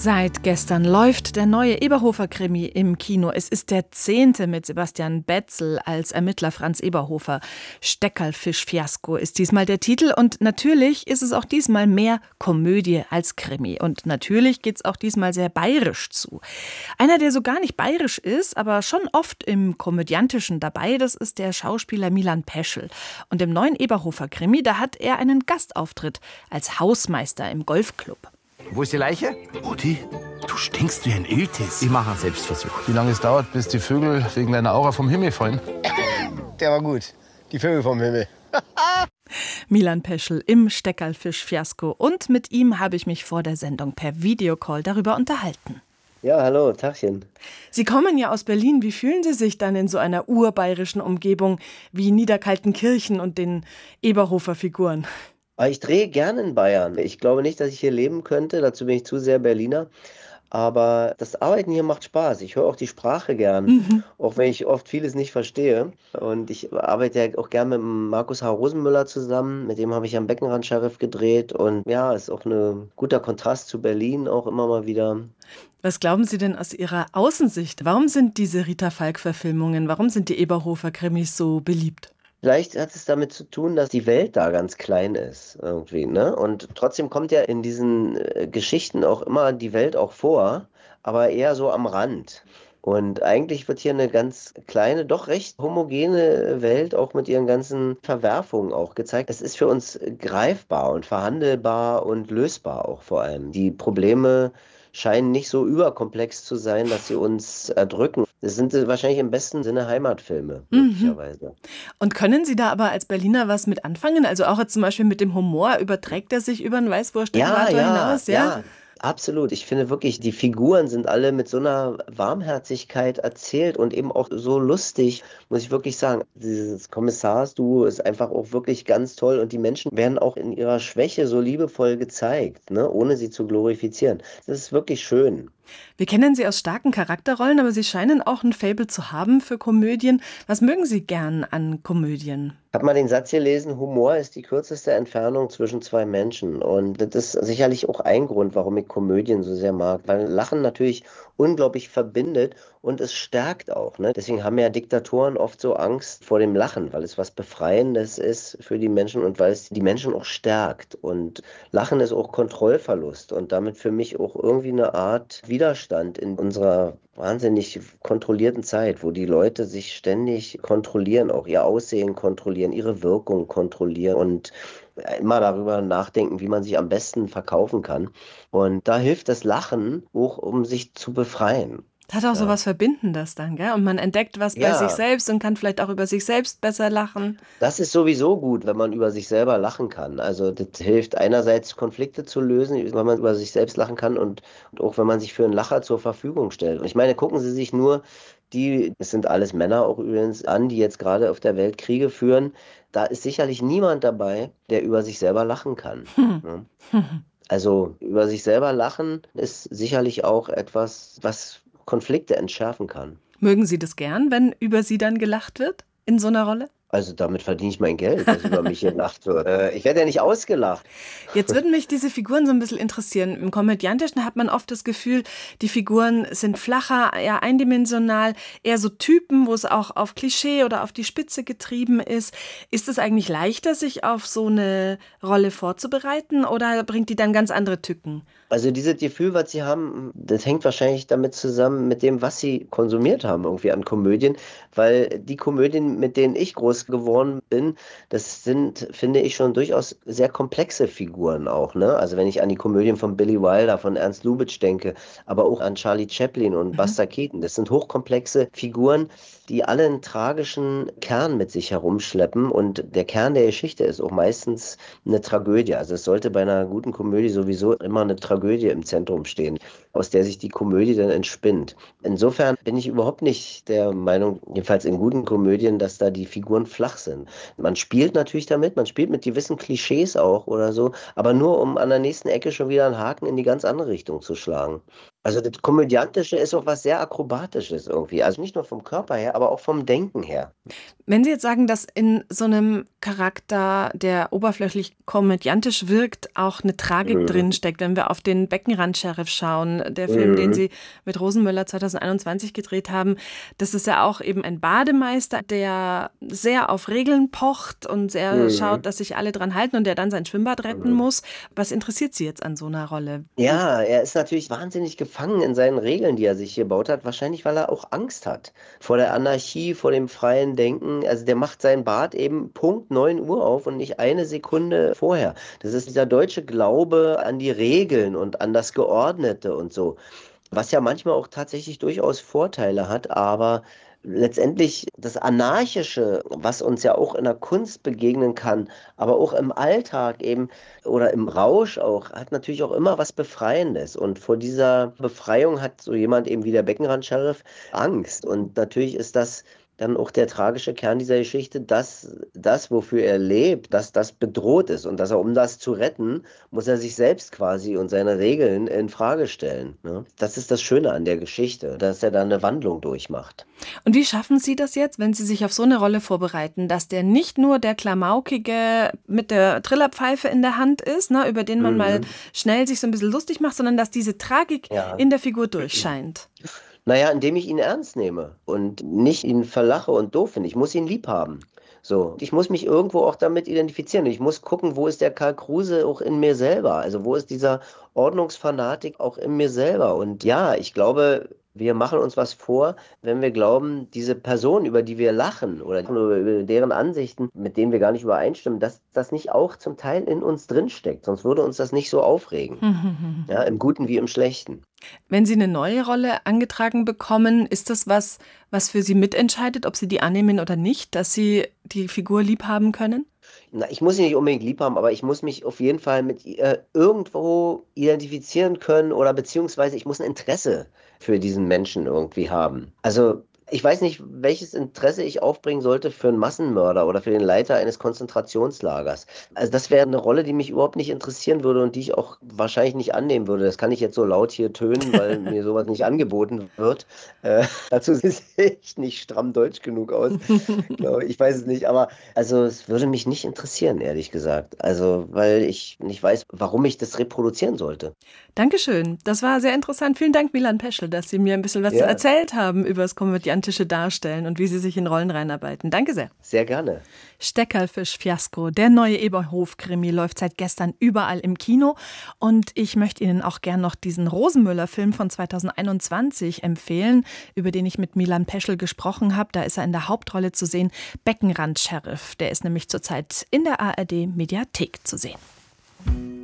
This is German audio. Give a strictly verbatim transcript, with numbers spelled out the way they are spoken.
Seit gestern läuft der neue Eberhofer-Krimi im Kino. Es ist der zehnte mit Sebastian Betzel als Ermittler Franz Eberhofer. Steckerlfisch-Fiasko ist diesmal der Titel und natürlich ist es auch diesmal mehr Komödie als Krimi. Und natürlich geht es auch diesmal sehr bayerisch zu. Einer, der so gar nicht bayerisch ist, aber schon oft im Komödiantischen dabei, das ist der Schauspieler Milan Peschel. Und im neuen Eberhofer-Krimi, da hat er einen Gastauftritt als Hausmeister im Golfclub. Wo ist die Leiche? Mutti, du stinkst wie ein Iltis. Ich mache einen Selbstversuch. Wie lange es dauert, bis die Vögel wegen deiner Aura vom Himmel fallen? Der war gut. Die Vögel vom Himmel. Milan Peschel im Steckerlfisch-Fiasko. Und mit ihm habe ich mich vor der Sendung per Videocall darüber unterhalten. Ja, hallo, Tachchen. Sie kommen ja aus Berlin. Wie fühlen Sie sich dann in so einer urbayerischen Umgebung wie Niederkaltenkirchen und den Eberhofer-Figuren? Ich drehe gerne in Bayern. Ich glaube nicht, dass ich hier leben könnte. Dazu bin ich zu sehr Berliner. Aber das Arbeiten hier macht Spaß. Ich höre auch die Sprache gern, mhm. auch wenn ich oft vieles nicht verstehe. Und ich arbeite ja auch gern mit Markus H. Rosenmüller zusammen. Mit dem habe ich am Beckenrand-Sheriff gedreht. Und ja, ist auch ein guter Kontrast zu Berlin auch immer mal wieder. Was glauben Sie denn aus Ihrer Außensicht? Warum sind diese Rita-Falk-Verfilmungen, warum sind die Eberhofer-Krimis so beliebt? Vielleicht hat es damit zu tun, dass die Welt da ganz klein ist irgendwie, ne? Und trotzdem kommt ja in diesen äh, Geschichten auch immer die Welt auch vor, aber eher so am Rand. Und eigentlich wird hier eine ganz kleine, doch recht homogene Welt auch mit ihren ganzen Verwerfungen auch gezeigt. Es ist für uns greifbar und verhandelbar und lösbar auch vor allem. Die Probleme scheinen nicht so überkomplex zu sein, dass sie uns erdrücken. Das sind wahrscheinlich im besten Sinne Heimatfilme, möglicherweise. Mhm. Und können Sie da aber als Berliner was mit anfangen? Also auch jetzt zum Beispiel mit dem Humor, überträgt er sich über den Weißwurst-Äquator ja, ja, hinaus? Ja, ja. Absolut. Ich finde wirklich, die Figuren sind alle mit so einer Warmherzigkeit erzählt und eben auch so lustig, muss ich wirklich sagen. Dieses Kommissarsduo ist einfach auch wirklich ganz toll und die Menschen werden auch in ihrer Schwäche so liebevoll gezeigt, ne, ohne sie zu glorifizieren. Das ist wirklich schön. Wir kennen Sie aus starken Charakterrollen, aber Sie scheinen auch ein Faible zu haben für Komödien. Was mögen Sie gern an Komödien? Ich habe mal den Satz gelesen, Humor ist die kürzeste Entfernung zwischen zwei Menschen. Und das ist sicherlich auch ein Grund, warum ich Komödien so sehr mag. Weil Lachen natürlich unglaublich verbindet und es stärkt auch. Ne? Deswegen haben ja Diktatoren oft so Angst vor dem Lachen, weil es was Befreiendes ist für die Menschen und weil es die Menschen auch stärkt. Und Lachen ist auch Kontrollverlust und damit für mich auch irgendwie eine Art Widerstand in unserer wahnsinnig kontrollierten Zeit, wo die Leute sich ständig kontrollieren, auch ihr Aussehen kontrollieren, ihre Wirkung kontrollieren und immer darüber nachdenken, wie man sich am besten verkaufen kann. Und da hilft das Lachen auch, um sich zu befreien. Das hat auch Ja. so was Verbindendes dann, gell? Und man entdeckt was Ja. bei sich selbst und kann vielleicht auch über sich selbst besser lachen. Das ist sowieso gut, wenn man über sich selber lachen kann. Also das hilft einerseits, Konflikte zu lösen, weil man über sich selbst lachen kann und, und auch wenn man sich für einen Lacher zur Verfügung stellt. Und ich meine, gucken Sie sich nur die, es sind alles Männer auch übrigens an, die jetzt gerade auf der Welt Kriege führen. Da ist sicherlich niemand dabei, der über sich selber lachen kann. Hm. Ne? Also über sich selber lachen ist sicherlich auch etwas, was Konflikte entschärfen kann. Mögen Sie das gern, wenn über Sie dann gelacht wird in so einer Rolle? Also damit verdiene ich mein Geld, dass über mich gelacht wird. Äh, ich werde ja nicht ausgelacht. Jetzt würden mich diese Figuren so ein bisschen interessieren. Im Komödiantischen hat man oft das Gefühl, die Figuren sind flacher, eher eindimensional, eher so Typen, wo es auch auf Klischee oder auf die Spitze getrieben ist. Ist es eigentlich leichter, sich auf so eine Rolle vorzubereiten oder bringt die dann ganz andere Tücken? Also dieses Gefühl, was Sie haben, das hängt wahrscheinlich damit zusammen mit dem, was Sie konsumiert haben irgendwie an Komödien, weil die Komödien, mit denen ich groß geworden bin, das sind, finde ich, schon durchaus sehr komplexe Figuren auch, ne? Also wenn ich an die Komödien von Billy Wilder, von Ernst Lubitsch denke, aber auch an Charlie Chaplin und Mhm. Buster Keaton, das sind hochkomplexe Figuren, die alle einen tragischen Kern mit sich herumschleppen und der Kern der Geschichte ist auch meistens eine Tragödie. Also es sollte bei einer guten Komödie sowieso immer eine Tragödie im Zentrum stehen, aus der sich die Komödie dann entspinnt. Insofern bin ich überhaupt nicht der Meinung, jedenfalls in guten Komödien, dass da die Figuren flach sind. Man spielt natürlich damit, man spielt mit gewissen Klischees auch oder so, aber nur um an der nächsten Ecke schon wieder einen Haken in die ganz andere Richtung zu schlagen. Also das Komödiantische ist auch was sehr Akrobatisches irgendwie. Also nicht nur vom Körper her, aber auch vom Denken her. Wenn Sie jetzt sagen, dass in so einem Charakter, der oberflächlich komödiantisch wirkt, auch eine Tragik Mhm. drinsteckt, wenn wir auf den Beckenrand-Sheriff schauen, der Film, den Mhm. Sie mit Rosenmüller zwanzig einundzwanzig gedreht haben, das ist ja auch eben ein Bademeister, der sehr auf Regeln pocht und sehr Mhm. schaut, dass sich alle dran halten und der dann sein Schwimmbad retten Mhm. muss. Was interessiert Sie jetzt an so einer Rolle? Ja, er ist natürlich wahnsinnig gefangen in seinen Regeln, die er sich hier gebaut hat. Wahrscheinlich, weil er auch Angst hat vor der Anarchie, vor dem freien Denken. Also der macht sein Bad eben Punkt neun Uhr auf und nicht eine Sekunde vorher. Das ist dieser deutsche Glaube an die Regeln und an das Geordnete und so. Was ja manchmal auch tatsächlich durchaus Vorteile hat, aber letztendlich das Anarchische, was uns ja auch in der Kunst begegnen kann, aber auch im Alltag eben oder im Rausch auch, hat natürlich auch immer was Befreiendes. Und vor dieser Befreiung hat so jemand eben wie der Beckenrand-Sheriff Angst. Und natürlich ist das dann auch der tragische Kern dieser Geschichte, dass das, wofür er lebt, dass das bedroht ist und dass er, um das zu retten, muss er sich selbst quasi und seine Regeln in Frage stellen. Ne? Das ist das Schöne an der Geschichte, dass er da eine Wandlung durchmacht. Und wie schaffen Sie das jetzt, wenn Sie sich auf so eine Rolle vorbereiten, dass der nicht nur der Klamaukige mit der Trillerpfeife in der Hand ist, ne, über den man mal Mhm. schnell sich so ein bisschen lustig macht, sondern dass diese Tragik Ja. in der Figur durchscheint? Naja, indem ich ihn ernst nehme und nicht ihn verlache und doof finde. Ich muss ihn lieb haben. So, ich muss mich irgendwo auch damit identifizieren. Ich muss gucken, wo ist der Karl Kruse auch in mir selber? Also wo ist dieser Ordnungsfanatik auch in mir selber? Und ja, ich glaube, wir machen uns was vor, wenn wir glauben, diese Person, über die wir lachen oder über deren Ansichten, mit denen wir gar nicht übereinstimmen, dass das nicht auch zum Teil in uns drinsteckt. Sonst würde uns das nicht so aufregen. Ja, im Guten wie im Schlechten. Wenn Sie eine neue Rolle angetragen bekommen, ist das was, was für Sie mitentscheidet, ob Sie die annehmen oder nicht, dass Sie die Figur lieb haben können? Na, ich muss sie nicht unbedingt lieb haben, aber ich muss mich auf jeden Fall mit ihr irgendwo identifizieren können oder beziehungsweise ich muss ein Interesse für diesen Menschen irgendwie haben. Also ich weiß nicht, welches Interesse ich aufbringen sollte für einen Massenmörder oder für den Leiter eines Konzentrationslagers. Also das wäre eine Rolle, die mich überhaupt nicht interessieren würde und die ich auch wahrscheinlich nicht annehmen würde. Das kann ich jetzt so laut hier tönen, weil mir sowas nicht angeboten wird. Äh, dazu sehe ich nicht stramm deutsch genug aus. Glaube ich, ich weiß es nicht, aber also es würde mich nicht interessieren, ehrlich gesagt. Also, weil ich nicht weiß, warum ich das reproduzieren sollte. Dankeschön. Das war sehr interessant. Vielen Dank, Milan Peschel, dass Sie mir ein bisschen was Ja, erzählt haben über das komödiantische Darstellen und wie Sie sich in Rollen reinarbeiten. Danke sehr. sehr gerne. Steckerlfisch-Fiasko, der neue Eberhof-Krimi, läuft seit gestern überall im Kino. Und ich möchte Ihnen auch gern noch diesen Rosenmüller-Film von zwanzig einundzwanzig empfehlen, über den ich mit Milan Peschel gesprochen habe. Da ist er in der Hauptrolle zu sehen, Beckenrand-Sheriff. Der ist nämlich zurzeit in der A R D-Mediathek zu sehen.